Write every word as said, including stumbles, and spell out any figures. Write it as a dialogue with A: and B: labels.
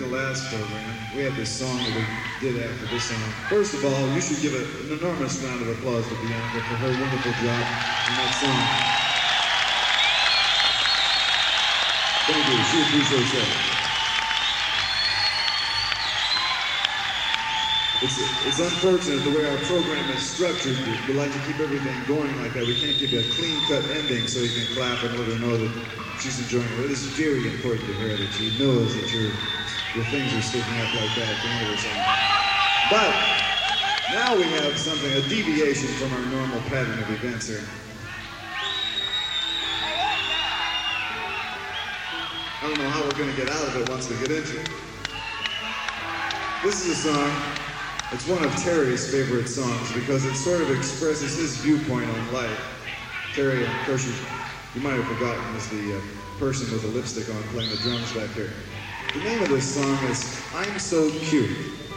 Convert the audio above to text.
A: last program, we had this song that we did after this song. First of all, you should give a, an enormous round of applause to Bianca for her wonderful job in that song. Thank you. She appreciates that. It's, it's unfortunate the way our program is structured. We like to keep everything going like that. We can't give you a clean-cut ending so you can clap and let her know that she's enjoying it. It is very important to her that she knows that your, your things are sticking up like that at the end of her song. But now we have something, a deviation from our normal pattern of events here. I don't know how we're going to get out of it once we get into it. This is a song. It's one of Terry's favorite songs because it sort of expresses his viewpoint on life. Terry, of course, you, you might have forgotten, is the uh, person with the lipstick on playing the drums back here. The name of this song is I'm So Cute.